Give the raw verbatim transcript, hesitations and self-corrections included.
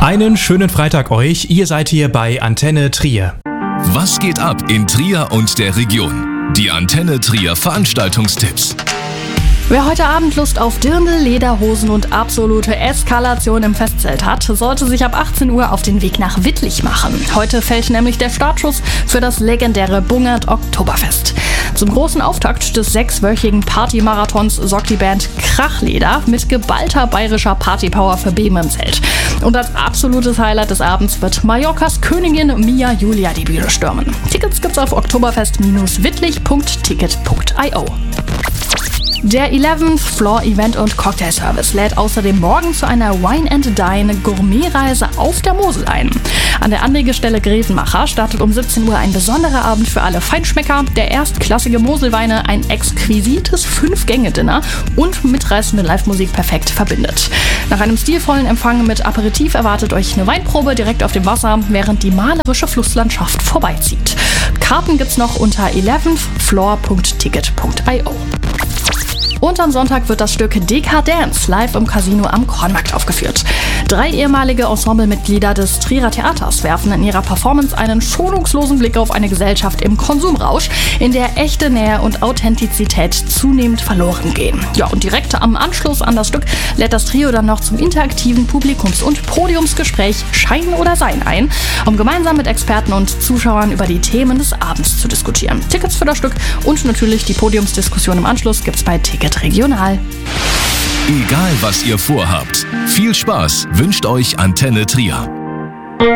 Einen schönen Freitag euch, ihr seid hier bei Antenne Trier. Was geht ab in Trier und der Region? Die Antenne Trier Veranstaltungstipps. Wer heute Abend Lust auf Dirndl, Lederhosen und absolute Eskalation im Festzelt hat, sollte sich ab achtzehn Uhr auf den Weg nach Wittlich machen. Heute fällt nämlich der Startschuss für das legendäre Bungert Oktoberfest. Zum großen Auftakt des sechswöchigen Partymarathons sorgt die Band Krachleder mit geballter bayerischer Partypower für Beben im Zelt. Und als absolutes Highlight des Abends wird Mallorcas Königin Mia Julia die Bühne stürmen. Tickets gibt's auf oktoberfest Bindestrich wittlich Punkt ticket Punkt io. Der eleventh Floor Event und Cocktail Service lädt außerdem morgen zu einer Wine and Dine Gourmetreise auf der Mosel ein. An der Anlegestelle Grevenmacher startet um siebzehn Uhr ein besonderer Abend für alle Feinschmecker, der erstklassige Moselweine, ein exquisites Fünf-Gänge-Dinner und mitreißende Live-Musik perfekt verbindet. Nach einem stilvollen Empfang mit Aperitif erwartet euch eine Weinprobe direkt auf dem Wasser, während die malerische Flusslandschaft vorbeizieht. Karten gibt's noch unter eleventh floor Punkt ticket Punkt io. Und am Sonntag wird das Stück Dekadence live im Casino am Kornmarkt aufgeführt. Drei ehemalige Ensemblemitglieder des Trierer Theaters werfen in ihrer Performance einen schonungslosen Blick auf eine Gesellschaft im Konsumrausch, in der echte Nähe und Authentizität zunehmend verloren gehen. Ja, und direkt am Anschluss an das Stück lädt das Trio dann noch zum interaktiven Publikums- und Podiumsgespräch Schein oder Sein ein, um gemeinsam mit Experten und Zuschauern über die Themen des Abends zu diskutieren. Tickets für das Stück und natürlich die Podiumsdiskussion im Anschluss gibt's bei Ticket Regional. Egal was ihr vorhabt, viel Spaß wünscht euch Antenne Trier.